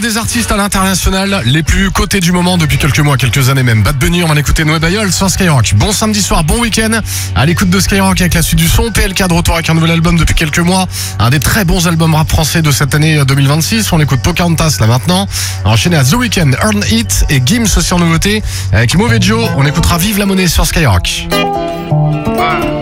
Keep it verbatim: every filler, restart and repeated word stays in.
des artistes à l'international, les plus cotés du moment depuis quelques mois, quelques années même. Bad Bunny, on va l'écouter Noé Bayol sur Skyrock. Bon samedi soir, bon week-end, à l'écoute de Skyrock avec la suite du son. P L K de retour avec un nouvel album depuis quelques mois. Un des très bons albums rap français de cette année deux mille vingt-six. On écoute Pocahontas là maintenant. Enchaîné à The Weeknd, Earn It et Gims aussi en nouveauté. Avec Mauvais Joe, on écoutera Vive la monnaie sur Skyrock. Wow.